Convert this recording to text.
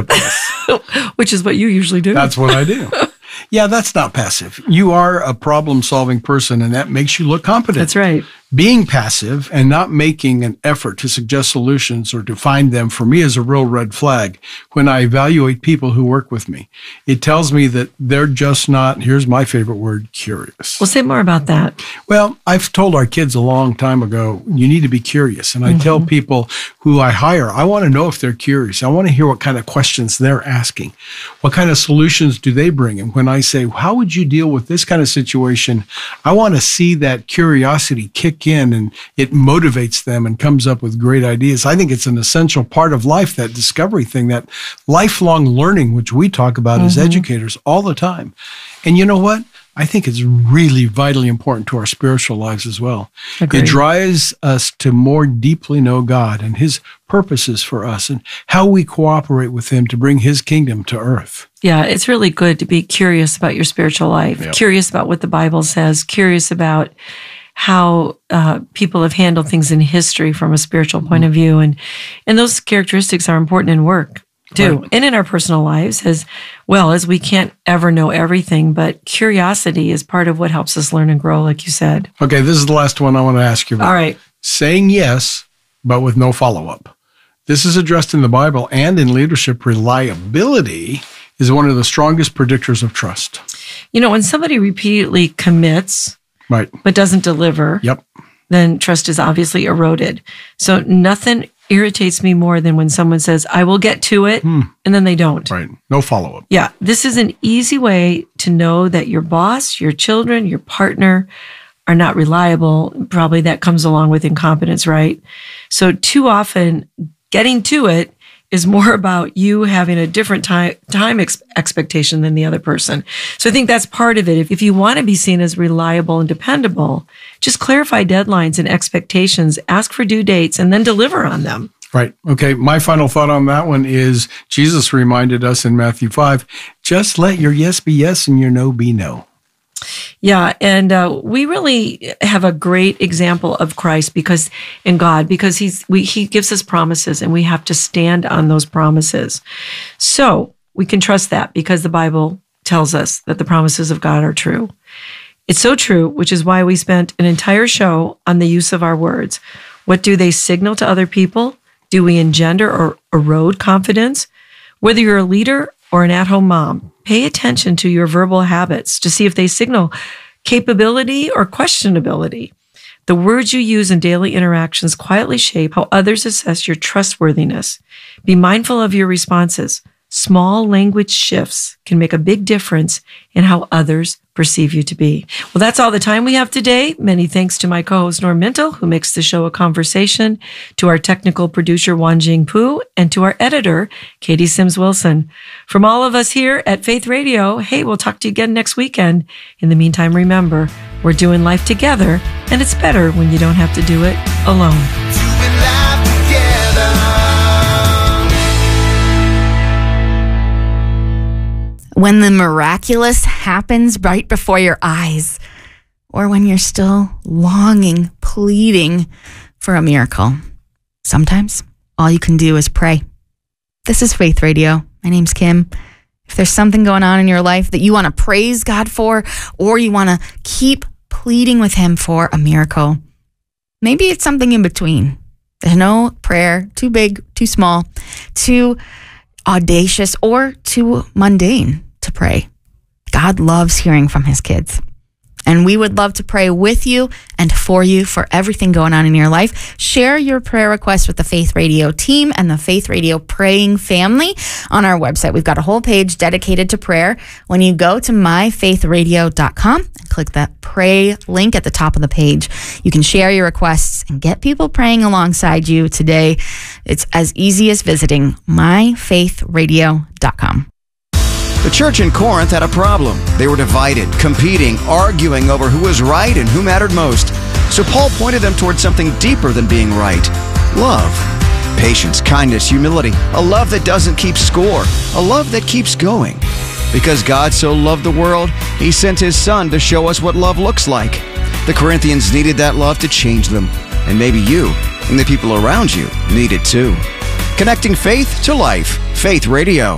this. Which is what you usually do. That's what I do. Yeah, that's not passive. You are a problem-solving person, and that makes you look competent. That's right. Being passive and not making an effort to suggest solutions or to find them, for me, is a real red flag when I evaluate people who work with me. It tells me that they're just not, here's my favorite word, curious. Well, say more about that. Well, I've told our kids a long time ago, you need to be curious. And I tell people who I hire, I want to know if they're curious. I want to hear what kind of questions they're asking. What kind of solutions do they bring? And when I say, how would you deal with this kind of situation? I want to see that curiosity kick in, and it motivates them and comes up with great ideas. I think it's an essential part of life, that discovery thing, that lifelong learning, which we talk about as educators all the time. And you know what? I think it's really vitally important to our spiritual lives as well. Agreed. It drives us to more deeply know God and His purposes for us and how we cooperate with Him to bring His kingdom to earth. Yeah, it's really good to be curious about your spiritual life, curious about what the Bible says, curious about how people have handled things in history from a spiritual point of view. And those characteristics are important in work too, right, and in our personal lives as well, as we can't ever know everything, but curiosity is part of what helps us learn and grow, like you said. Okay, this is the last one I want to ask you about. All right. Saying yes, but with no follow-up. This is addressed in the Bible and in leadership. Reliability is one of the strongest predictors of trust. You know, when somebody repeatedly commits, right, but doesn't deliver, then trust is obviously eroded. So nothing irritates me more than when someone says, I will get to it, and then they don't. Right. No follow-up. Yeah. This is an easy way to know that your boss, your children, your partner are not reliable. Probably that comes along with incompetence, right? So too often getting to it is more about you having a different time expectation than the other person. So I think that's part of it. If you want to be seen as reliable and dependable, just clarify deadlines and expectations, ask for due dates, and then deliver on them. Right. Okay. My final thought on that one is Jesus reminded us in Matthew 5, just let your yes be yes and your no be no. Yeah, and we really have a great example of Christ because he gives us promises, and we have to stand on those promises. So we can trust that because the Bible tells us that the promises of God are true. It's so true, which is why we spent an entire show on the use of our words. What do they signal to other people? Do we engender or erode confidence? Whether you're a leader or an at-home mom, pay attention to your verbal habits to see if they signal capability or questionability. The words you use in daily interactions quietly shape how others assess your trustworthiness. Be mindful of your responses. Small language shifts can make a big difference in how others perceive you to be. Well, that's all the time we have today. Many thanks to my co-host Norm Mintle, who makes the show a conversation, to our technical producer Wanjing Pu, and to our editor Katie Sims Wilson. From all of us here at Faith Radio, hey, we'll talk to you again next weekend. In the meantime, remember, we're doing life together, and it's better when you don't have to do it alone. When the miraculous happens right before your eyes, or when you're still longing, pleading for a miracle, sometimes all you can do is pray. This is Faith Radio. My name's Kim. If there's something going on in your life that you want to praise God for, or you want to keep pleading with Him for a miracle, maybe it's something in between. There's no prayer too big, too small, too audacious, or too mundane to pray. God loves hearing from His kids. And we would love to pray with you and for you for everything going on in your life. Share your prayer requests with the Faith Radio team and the Faith Radio praying family on our website. We've got a whole page dedicated to prayer. When you go to myfaithradio.com and click that pray link at the top of the page, you can share your requests and get people praying alongside you today. It's as easy as visiting myfaithradio.com. The church in Corinth had a problem. They were divided, competing, arguing over who was right and who mattered most. So Paul pointed them towards something deeper than being right. Love. Patience, kindness, humility. A love that doesn't keep score. A love that keeps going. Because God so loved the world, He sent His Son to show us what love looks like. The Corinthians needed that love to change them. And maybe you and the people around you need it too. Connecting faith to life. Faith Radio.